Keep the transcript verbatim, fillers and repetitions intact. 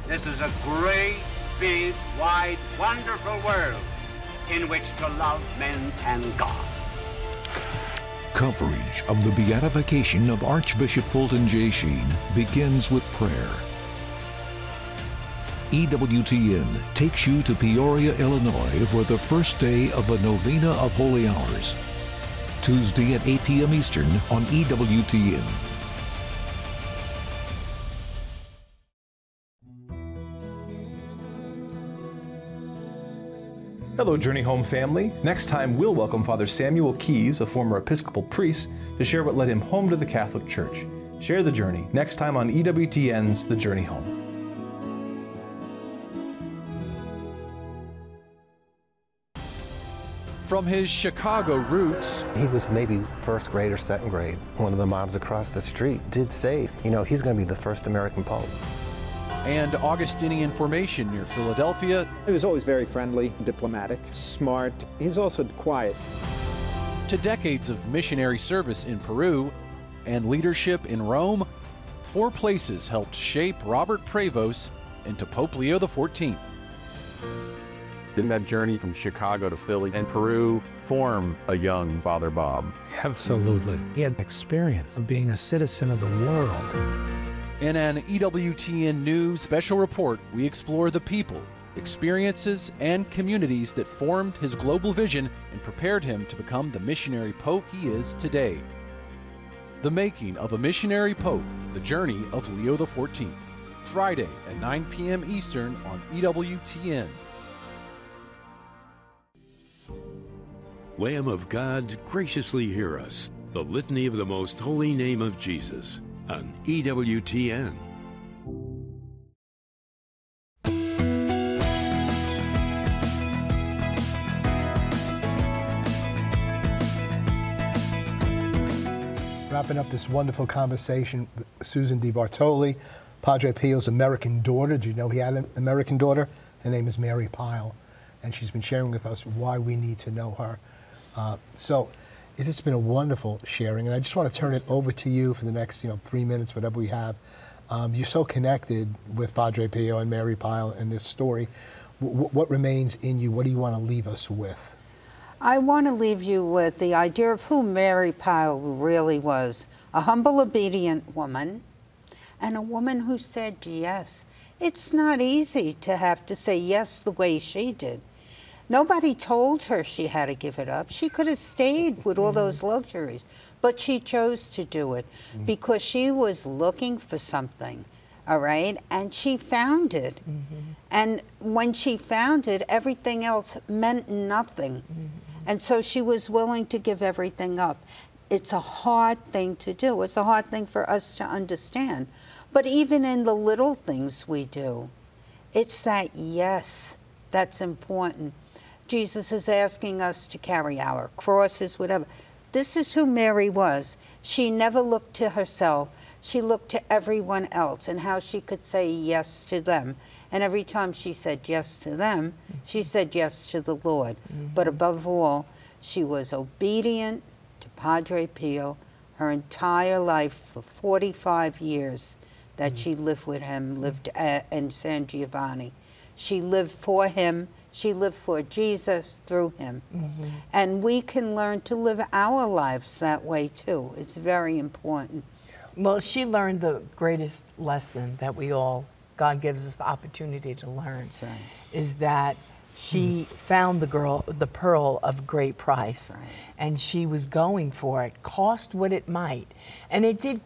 This is a great, big, wide, wonderful world in which to love men and God. Coverage of the beatification of Archbishop Fulton J. Sheen begins with prayer. E W T N takes you to Peoria, Illinois for the first day of a Novena of Holy Hours. Tuesday at eight p m Eastern on E W T N. Hello, Journey Home family. Next time, we'll welcome Father Samuel Keys, a former Episcopal priest, to share what led him home to the Catholic Church. Share the journey next time on E W T N's The Journey Home. From his Chicago roots, he was maybe first grade or second grade. One of the moms across the street did say, you know, he's going to be the first American Pope. And Augustinian formation near Philadelphia. He was always very friendly, diplomatic, smart. He's also quiet. To decades of missionary service in Peru and leadership in Rome, four places helped shape Robert Prevost into Pope Leo the fourteenth. Didn't that journey from Chicago to Philly and Peru form a young Father Bob? Absolutely. He had experience of being a citizen of the world. In an E W T N News special report, we explore the people, experiences, and communities that formed his global vision and prepared him to become the missionary pope he is today. The Making of a Missionary Pope, The Journey of Leo the fourteenth. Friday at nine p m Eastern on E W T N. Lamb of God, graciously hear us. The Litany of the Most Holy Name of Jesus on E W T N. Wrapping up this wonderful conversation with Susan DiBartoli, Padre Pio's American daughter. Did you know he had an American daughter? Her name is Mary Pyle, and she's been sharing with us why we need to know her. Uh, so it has been a wonderful sharing, and I just want to turn it over to you for the next, you know, three minutes, whatever we have. Um, you're so connected with Padre Pio and Mary Pyle and this story. W what remains in you? What do you want to leave us with? I want to leave you with the idea of who Mary Pyle really was. A humble, obedient woman, and a woman who said yes. It's not easy to have to say yes the way she did. Nobody told her she had to give it up. She could have stayed with all those luxuries, but she chose to do it because she was looking for something, all right? And she found it. Mm-hmm. And when she found it, everything else meant nothing. Mm-hmm. And so she was willing to give everything up. It's a hard thing to do. It's a hard thing for us to understand. But even in the little things we do, it's that yes that's important. Jesus is asking us to carry our crosses, whatever. This is who Mary was. She never looked to herself. She looked to everyone else and how she could say yes to them. And every time she said yes to them, mm-hmm. she said yes to the Lord. Mm-hmm. But above all, she was obedient to Padre Pio her entire life for forty-five years that mm-hmm. she lived with him, lived at, in San Giovanni. She lived for him. She lived for Jesus through him. Mm-hmm. And we can learn to live our lives that way too. It's very important. Well, she learned the greatest lesson that we all, God gives us the opportunity to learn. That's right. Is that she mm. found the girl, the pearl of great price. Right. And she was going for it, cost what it might. And it did